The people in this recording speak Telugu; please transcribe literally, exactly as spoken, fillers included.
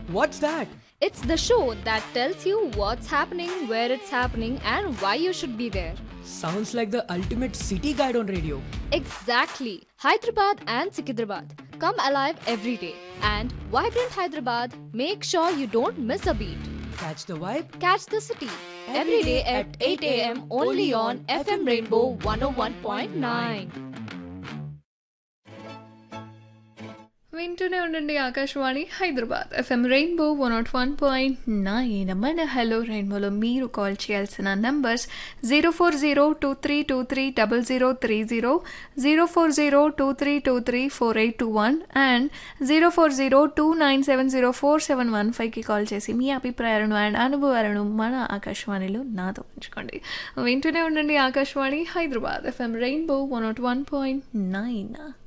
What's that? It's the show that tells you what's happening, where it's happening, and why you should be there. Sounds like the ultimate city guide on radio. Exactly. Hyderabad and Sikidrabad. Come alive every day. And Vibrant Hyderabad, make sure you don't miss a beat. Catch the vibe? Catch the city. Every day at eight a.m. only on F M Rainbow one oh one point nine. వింటూనే ఉండండి Akashvani Hyderabad FM rainbow one not one point nine. మన హలో రెయిన్బోలో మీరు కాల్ చేయాల్సిన numbers zero four zero two three two three double zero three zero, zero four zero two three two three four eight two one and zero four zero two nine seven zero four seven one ఫైవ్కి కాల్ చేసి మీ అభిప్రాయాలను అండ్ అనుభవాలను మన ఆకాశవాణిలో నాతో పంచుకోండి. వింటూనే ఉండండి Akashvani Hyderabad FM rainbow one not one point nine.